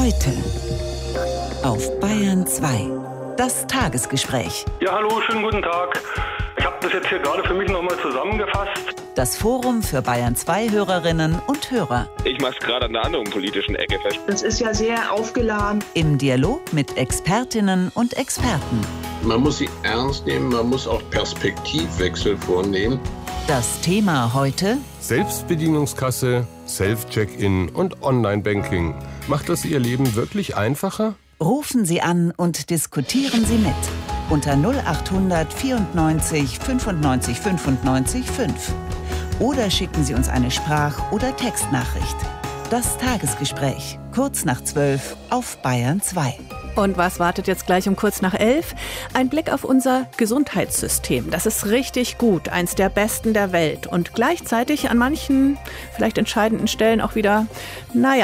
Heute auf Bayern 2. Das Tagesgespräch. Ja, hallo, schönen guten Tag. Ich habe das jetzt hier gerade für mich nochmal zusammengefasst. Das Forum für Bayern 2 Hörerinnen und Hörer. Ich mache es gerade an einer anderen politischen Ecke fest. Das ist ja sehr aufgeladen. Im Dialog mit Expertinnen und Experten. Man muss sie ernst nehmen, man muss auch Perspektivwechsel vornehmen. Das Thema heute: Selbstbedienungskasse, Self-Check-In und Online-Banking. Macht das Ihr Leben wirklich einfacher? Rufen Sie an und diskutieren Sie mit. Unter 0800 94 95 95 5. Oder schicken Sie uns eine Sprach- oder Textnachricht. Das Tagesgespräch, kurz nach 12 auf Bayern 2. Und was wartet jetzt gleich um kurz nach 11? Ein Blick auf unser Gesundheitssystem. Das ist richtig gut, eins der besten der Welt. Und gleichzeitig an manchen, vielleicht entscheidenden Stellen auch wieder,